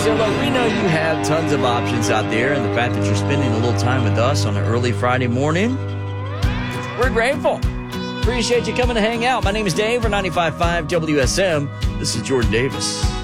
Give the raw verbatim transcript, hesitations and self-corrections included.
So, look, we know you have tons of options out there, and the fact that you're spending a little time with us on an early Friday morning, we're grateful. Appreciate you coming to hang out. My name is Dave. We're ninety-five point five W S M. This is Jordan Davis.